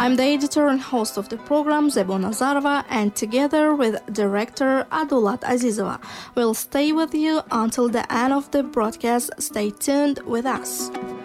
I'm the editor and host of the program, Zebo Nazarova, and together with director Adulat Azizova, we'll stay with you until the end of the broadcast. Stay tuned with us.